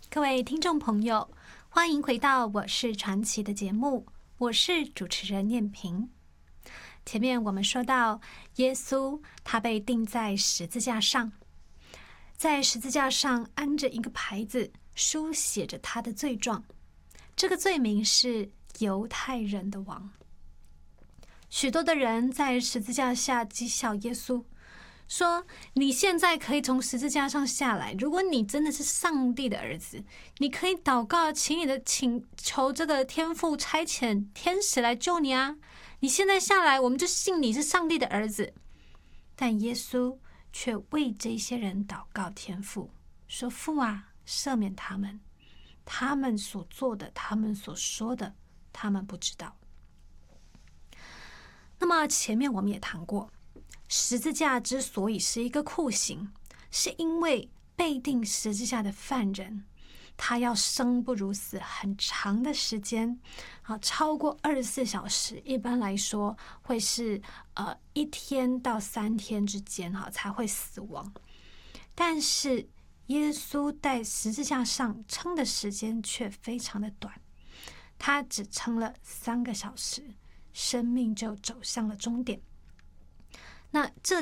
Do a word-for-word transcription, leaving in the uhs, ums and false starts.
各位听众朋友，欢迎回到我是传奇的节目，我是主持人念萍。前面我们说到，耶稣他被钉在十字架上，在十字架上安着一个牌子，书写着他的罪状，这个罪名是犹太人的王。许多的人在十字架下讥笑耶稣，说你现在可以从十字架上下来，如果你真的是上帝的儿子，你可以祷告，请你的请求这个天父差遣天使来救你啊！你现在下来，我们就信你是上帝的儿子。但耶稣却为这些人祷告天父，说父啊，赦免他们，他们所做的，他们所说的，他们不知道。那么前面我们也谈过，十字架之所以是一个酷刑，是因为被钉十字架的犯人，他要生不如死很长的时间，啊，超过二十四小时，一般来说会是呃一天到三天之间哈才会死亡。但是耶稣在十字架上撑的时间却非常的短，他只撑了三个小时，生命就走向了终点。那这